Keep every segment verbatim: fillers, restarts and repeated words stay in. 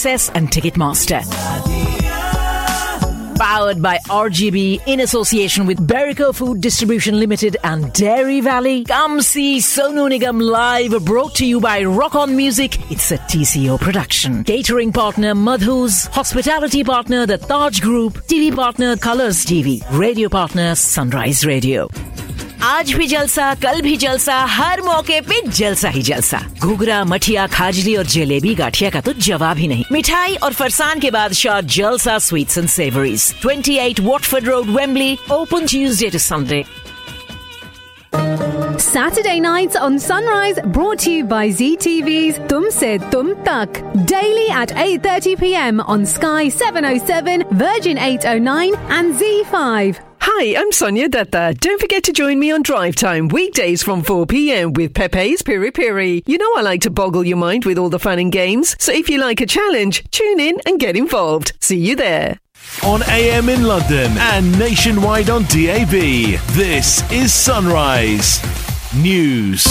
Access and Ticketmaster. Powered by R G B in association with Berico Food Distribution Limited and Dairy Valley. Come see Sonu Nigam live, brought to you by Rock On Music. It's a T C O production. Catering partner Madhus, hospitality partner the Taj Group, T V partner Colors T V, radio partner Sunrise Radio. आज भी जलसा, कल भी जलसा, हर मौके पे जलसा ही जलसा। घुघरा, मठिया, खाजली और जलेबी गाठिया का तो जवाब ही नहीं। मिठाई और फरसान के बादशाह जलसा sweets and savouries, twenty-eight Watford Road, Wembley, open Tuesday to Sunday. Saturday nights on Sunrise, brought to you by Z T V's Tum Se Tum Tak. Daily at eight thirty p m on Sky seven oh seven, Virgin eight oh nine and Z five. Hi, I'm Sonia Dutta. Don't forget to join me on Drive Time, weekdays from four p m with Pepe's Piri Piri. You know I like to boggle your mind with all the fun and games, so if you like a challenge, tune in and get involved. See you there. On A M in London and nationwide on D A B, this is Sunrise News.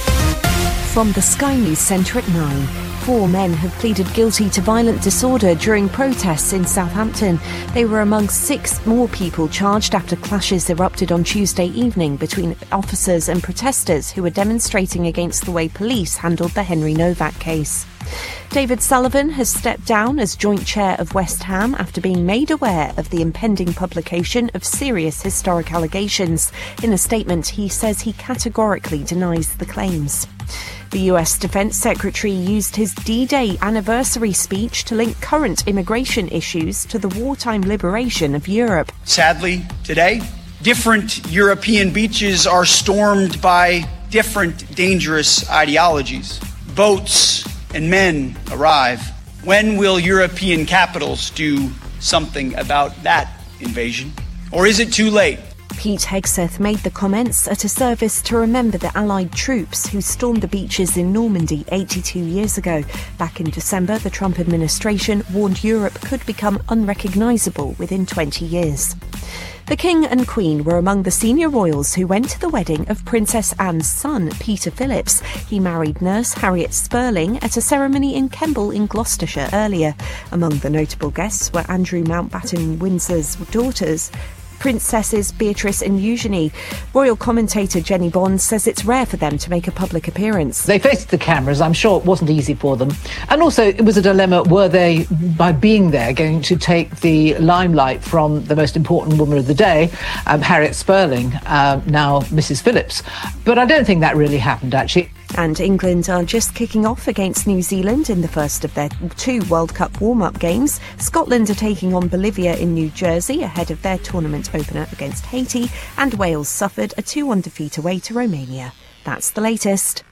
From the Sky News Centre at nine. Four men have pleaded guilty to violent disorder during protests in Southampton. They were among six more people charged after clashes erupted on Tuesday evening between officers and protesters who were demonstrating against the way police handled the Henry Novak case. David Sullivan has stepped down as joint chair of West Ham after being made aware of the impending publication of serious historic allegations. In a statement, he says he categorically denies the claims. The U S Defence Secretary used his D-Day anniversary speech to link current immigration issues to the wartime liberation of Europe. Sadly, today, different European beaches are stormed by different dangerous ideologies. Boats and men arrive. When will European capitals do something about that invasion? Or is it too late? Pete Hegseth made the comments at a service to remember the Allied troops who stormed the beaches in Normandy eighty-two years ago. Back in December, the Trump administration warned Europe could become unrecognisable within twenty years. The King and Queen were among the senior royals who went to the wedding of Princess Anne's son, Peter Phillips. He married nurse Harriet Spurling at a ceremony in Kemble in Gloucestershire earlier. Among the notable guests were Andrew Mountbatten Windsor's daughters, Princesses Beatrice and Eugenie. Royal commentator Jenny Bond says it's rare for them to make a public appearance. They faced the cameras. I'm sure it wasn't easy for them. And also it was a dilemma. Were they, by being there, going to take the limelight from the most important woman of the day, um, Harriet Spurling, uh, now Missus Phillips? But I don't think that really happened, actually. And England are just kicking off against New Zealand in the first of their two World Cup warm-up games. Scotland are taking on Bolivia in New Jersey ahead of their tournament opener against Haiti, and Wales suffered a two one defeat away to Romania. That's the latest.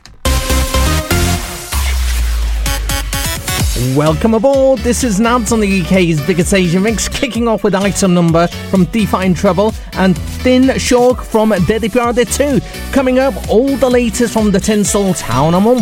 Welcome aboard. This is Nads on the U K's biggest Asian mix, kicking off with item number from Define Trouble and Thin Shork from Dedi Pyar De two. Coming up, all the latest from the Tinsel Town. I'm on